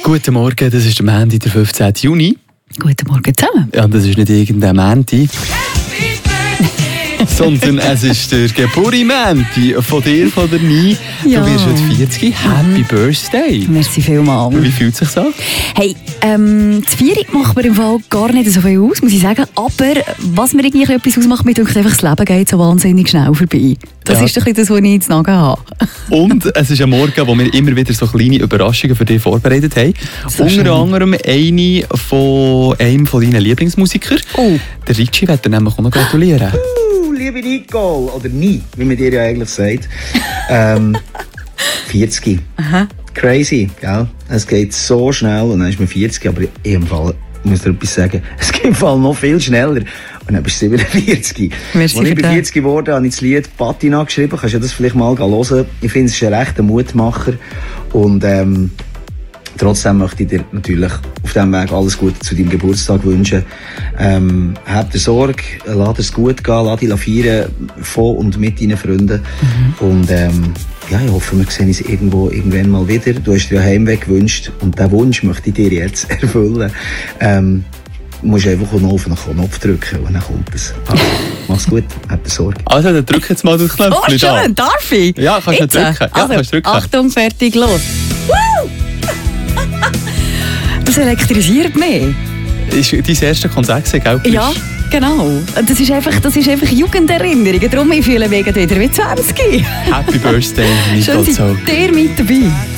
Guten Morgen, das ist der Montag, der 15. Juni. Guten Morgen zusammen. Ja, das ist nicht irgendein Montag, sondern es ist der Geburtstag von dir, von der Ni. Ja. Du wirst heute 40. Happy Birthday. Merci vielmals. Wie fühlt es sich an? Hey, das Vieri macht mir im Fall gar nicht so viel aus, muss ich sagen. Aber was mir irgendwie etwas ausmacht, mir denkt einfach, das Leben geht so wahnsinnig schnell vorbei. Das Ja. ist doch das, was ich jetzt noch habe. Und es ist ein Morgen, wo wir immer wieder so kleine Überraschungen für dich vorbereitet haben. So Unter schön. anderem einem von deinen Lieblingsmusikern. Oh. Der Richie wird dir nämlich auch noch gratulieren. Liebe Nicole, oder nie, wie man dir ja eigentlich sagt. 40. Aha. Crazy, gell? Es geht so schnell und dann ist man 40, aber im Fall, ich muss dir etwas sagen, es geht im Fall noch viel schneller. Und dann bist du 47. Merci Als ich für bei das. 40 geworden habe ich das Lied Patina geschrieben. Kannst du das vielleicht mal hören? Ich finde, es ist ein rechter Mutmacher. Und trotzdem möchte ich dir natürlich auf diesem Weg alles Gute zu deinem Geburtstag wünschen. Hab dir Sorge, lass es gut gehen, lass dich feiern von und mit deinen Freunden. Und ja, ich hoffe, wir sehen uns irgendwann mal wieder. Du hast dir ja Heimweg gewünscht und diesen Wunsch möchte ich dir jetzt erfüllen. Du musst einfach noch auf den Knopf drücken und dann kommt es. Also, mach's gut, hab dir Sorge. Also, dann drück jetzt mal das Oh, Knöpfchen da. schön, darf ich? Ja, kannst du Jetzt? drücken. Ja, Also, kannst drücken. Achtung, fertig, los. Woo! Das elektrisiert mich. Ist dein erstes Konzert gewesen, gell? Ja, genau. Das ist einfach Jugenderinnerung. Darum ich fühle mich wieder wie 20. Happy Birthday, Schön, Nicole seid Zog. ihr mit dabei.